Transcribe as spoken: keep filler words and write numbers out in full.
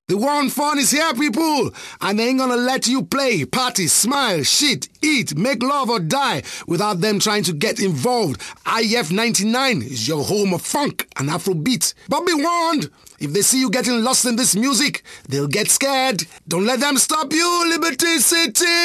The war on fun is here, people, and they ain't gonna let you play, party, smile, shit, eat, make love or die without them trying to get involved. I F ninety-nine is your home of funk and Afrobeat. But be warned, if they see you getting lost in this music, they'll get scared. Don't let them stop you, Liberty City!